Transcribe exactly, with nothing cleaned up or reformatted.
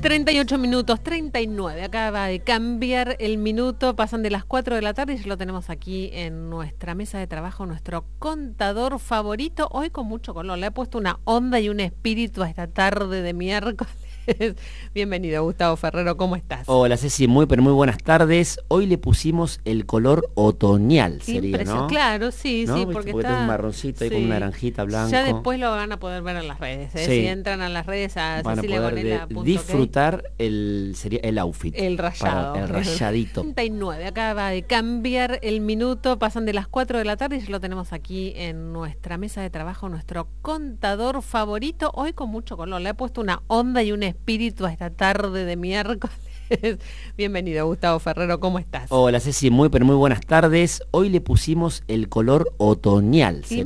treinta y ocho minutos, treinta y nueve, acaba de cambiar el minuto, pasan de las cuatro de la tarde y ya lo tenemos aquí en nuestra mesa de trabajo, nuestro contador favorito, hoy con mucho color, le ha puesto una onda y un espíritu a esta tarde de miércoles. Bienvenido, Gustavo Ferrero, ¿cómo estás? Hola Ceci, muy pero muy buenas tardes. Hoy le pusimos el color otoñal, sería, ¿no? Claro, sí, ¿no? sí, porque, porque, porque está tiene un marroncito sí. ahí con un naranjita blanco. Ya después lo van a poder ver en las redes, ¿eh? Sí. Si entran a las redes a van Cecilia a poder Gonella de, punto disfrutar el sería el outfit. El rayado. Para el rayadito. treinta y nueve, acaba de cambiar el minuto, pasan de las cuatro de la tarde y ya lo tenemos aquí en nuestra mesa de trabajo, nuestro contador favorito, hoy con mucho color, le ha puesto una onda y un espíritu a esta tarde de miércoles. Bienvenido, Gustavo Ferrero, ¿cómo estás? Hola Ceci, muy pero muy buenas tardes. Hoy le pusimos el color otoñal.